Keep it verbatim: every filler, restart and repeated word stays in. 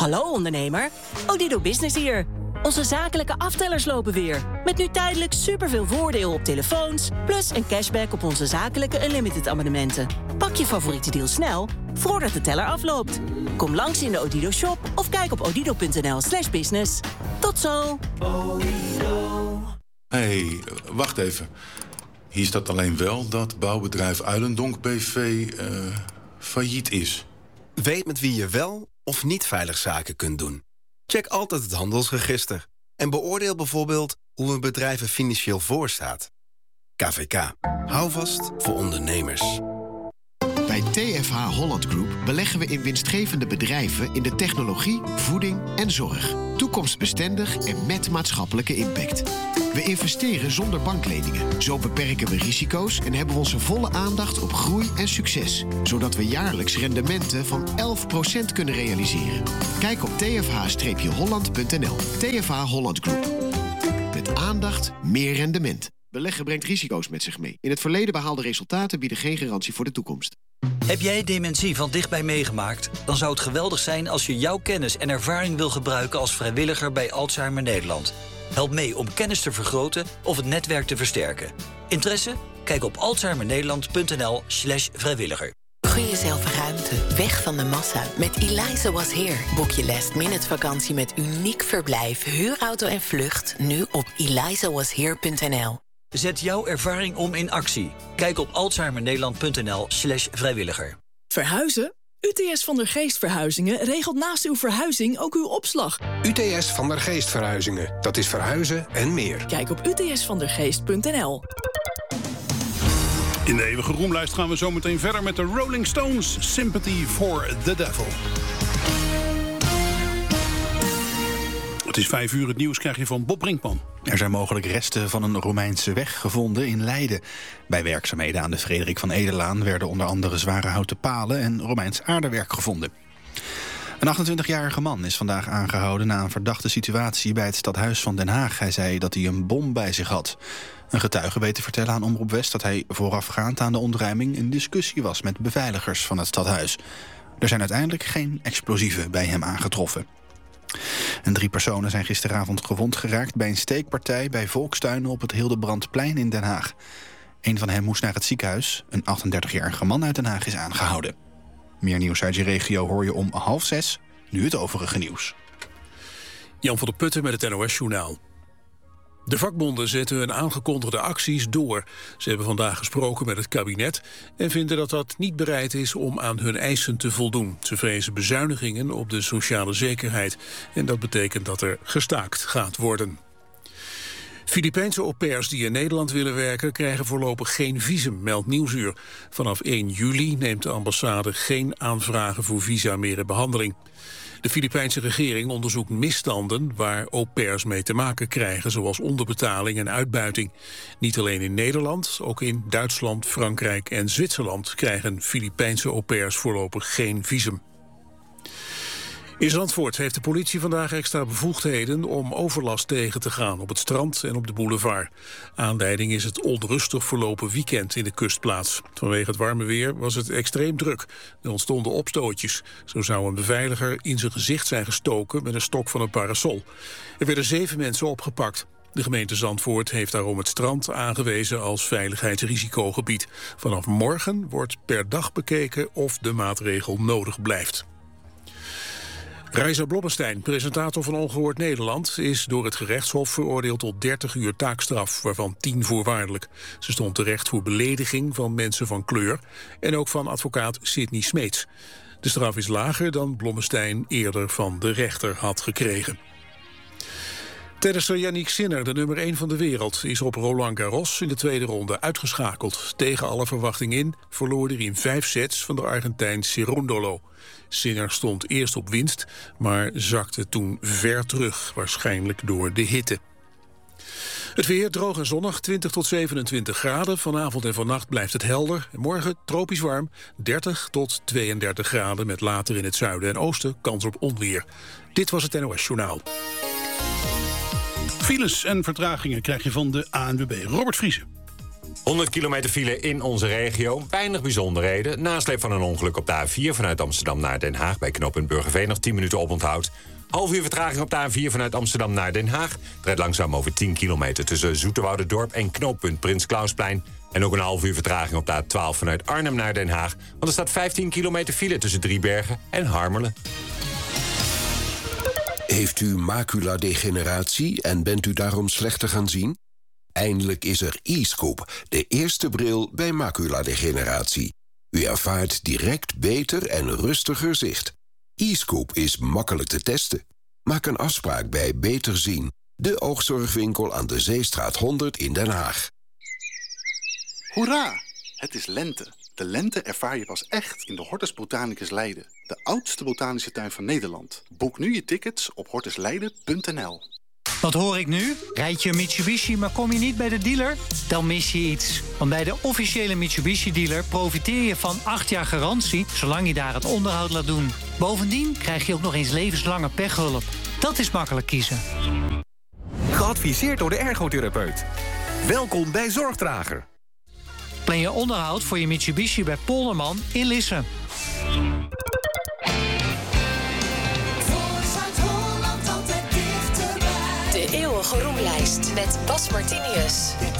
Hallo ondernemer, Odido Business hier. Onze zakelijke aftellers lopen weer. Met nu tijdelijk superveel voordeel op telefoons... plus een cashback op onze zakelijke unlimited abonnementen. Pak je favoriete deal snel, voordat de teller afloopt. Kom langs in de Odido shop of kijk op odido.nl slash business. Tot zo! Hé, hey, wacht even. Hier staat alleen wel dat bouwbedrijf Uilendonk B V uh, failliet is. Weet met wie je wel of niet veilig zaken kunt doen. Check altijd het handelsregister. En beoordeel bijvoorbeeld hoe een bedrijf er financieel voor staat. K V K. Hou vast voor ondernemers. Bij T F H Holland Group beleggen we in winstgevende bedrijven in de technologie, voeding en zorg. Toekomstbestendig en met maatschappelijke impact. We investeren zonder bankleningen. Zo beperken we risico's en hebben we onze volle aandacht op groei en succes. Zodat we jaarlijks rendementen van elf procent kunnen realiseren. Kijk op t f h holland punt n l. T F H Holland Group. Met aandacht meer rendement. Beleggen brengt risico's met zich mee. In het verleden behaalde resultaten bieden geen garantie voor de toekomst. Heb jij dementie van dichtbij meegemaakt? Dan zou het geweldig zijn als je jouw kennis en ervaring wil gebruiken als vrijwilliger bij Alzheimer Nederland. Help mee om kennis te vergroten of het netwerk te versterken. Interesse? Kijk op alzheimernederland.nl slash vrijwilliger. Gun jezelf ruimte, weg van de massa. Met Eliza Was Here boek je last minute vakantie met uniek verblijf, huurauto en vlucht nu op eliza was here punt n l. Zet jouw ervaring om in actie. Kijk op alzheimernederland.nl slash vrijwilliger. Verhuizen? U T S Van der Geest Verhuizingen regelt naast uw verhuizing ook uw opslag. U T S Van der Geest Verhuizingen. Dat is verhuizen en meer. Kijk op u t s van der geest punt n l. In de eeuwige roemlijst gaan we zo meteen verder met de Rolling Stones. Sympathy for the Devil. Het is vijf uur, het nieuws krijg je van Bob Brinkman. Er zijn mogelijk resten van een Romeinse weg gevonden in Leiden. Bij werkzaamheden aan de Frederik van Edelaan werden onder andere zware houten palen en Romeins aardewerk gevonden. Een achtentwintigjarige man is vandaag aangehouden na een verdachte situatie bij het stadhuis van Den Haag. Hij zei dat hij een bom bij zich had. Een getuige weet te vertellen aan Omroep West dat hij voorafgaand aan de ontruiming in discussie was met beveiligers van het stadhuis. Er zijn uiteindelijk geen explosieven bij hem aangetroffen. En drie personen zijn gisteravond gewond geraakt bij een steekpartij bij Volkstuinen op het Hildebrandplein in Den Haag. Een van hen moest naar het ziekenhuis. Een achtendertigjarige man uit Den Haag is aangehouden. Meer nieuws uit je regio hoor je om half zes. Nu het overige nieuws. Jan van der Putten met het N O S-journaal. De vakbonden zetten hun aangekondigde acties door. Ze hebben vandaag gesproken met het kabinet en vinden dat dat niet bereid is om aan hun eisen te voldoen. Ze vrezen bezuinigingen op de sociale zekerheid. En dat betekent dat er gestaakt gaat worden. Filipijnse au pairs die in Nederland willen werken krijgen voorlopig geen visum, meldt Nieuwsuur. Vanaf één juli neemt de ambassade geen aanvragen voor visa meer in behandeling. De Filipijnse regering onderzoekt misstanden waar au pairs mee te maken krijgen, zoals onderbetaling en uitbuiting. Niet alleen in Nederland, ook in Duitsland, Frankrijk en Zwitserland krijgen Filipijnse au pairs voorlopig geen visum. In Zandvoort heeft de politie vandaag extra bevoegdheden om overlast tegen te gaan op het strand en op de boulevard. Aanleiding is het onrustig verlopen weekend in de kustplaats. Vanwege het warme weer was het extreem druk. Er ontstonden opstootjes. Zo zou een beveiliger in zijn gezicht zijn gestoken met een stok van een parasol. Er werden zeven mensen opgepakt. De gemeente Zandvoort heeft daarom het strand aangewezen als veiligheidsrisicogebied. Vanaf morgen wordt per dag bekeken of de maatregel nodig blijft. Reisa Blommestein, presentator van Ongehoord Nederland, is door het gerechtshof veroordeeld tot dertig uur taakstraf, waarvan tien voorwaardelijk. Ze stond terecht voor belediging van mensen van kleur en ook van advocaat Sidney Smeets. De straf is lager dan Blommestein eerder van de rechter had gekregen. Tennisser Yannick Sinner, de nummer één van de wereld, is op Roland Garros in de tweede ronde uitgeschakeld. Tegen alle verwachting in verloor hij in vijf sets van de Argentijn Cerúndolo. Sinner stond eerst op winst, maar zakte toen ver terug, waarschijnlijk door de hitte. Het weer droog en zonnig, twintig tot zevenentwintig graden. Vanavond en vannacht blijft het helder. Morgen tropisch warm, dertig tot tweeëndertig graden... met later in het zuiden en oosten kans op onweer. Dit was het N O S-journaal. Files en vertragingen krijg je van de A N W B. Robert Vriesen. honderd kilometer file in onze regio. Weinig bijzonderheden. Nasleep van een ongeluk op de A vier vanuit Amsterdam naar Den Haag. Bij knooppunt Burgerveen nog tien minuten oponthoud. Half uur vertraging op de A vier vanuit Amsterdam naar Den Haag. Het rijdt langzaam over tien kilometer tussen Zoeterwouderdorp en knooppunt Prins Klausplein. En ook een half uur vertraging op de A twaalf vanuit Arnhem naar Den Haag. Want er staat vijftien kilometer file tussen Driebergen en Harmelen. Heeft u maculadegeneratie en bent u daarom slechter gaan zien? Eindelijk is er e-Scoop, de eerste bril bij maculadegeneratie. U ervaart direct beter en rustiger zicht. e-Scoop is makkelijk te testen. Maak een afspraak bij Beter Zien, de oogzorgwinkel aan de Zeestraat honderd in Den Haag. Hoera! Het is lente. De lente ervaar je pas echt in de Hortus Botanicus Leiden. De oudste botanische tuin van Nederland. Boek nu je tickets op hortus leiden punt n l. Wat hoor ik nu? Rijd je een Mitsubishi, maar kom je niet bij de dealer? Dan mis je iets. Want bij de officiële Mitsubishi-dealer profiteer je van acht jaar garantie, zolang je daar het onderhoud laat doen. Bovendien krijg je ook nog eens levenslange pechhulp. Dat is makkelijk kiezen. Geadviseerd door de ergotherapeut. Welkom bij Zorgdrager. Plan je onderhoud voor je Mitsubishi bij Polderman in Lisse. De eeuwige roemlijst met Bas Martinius.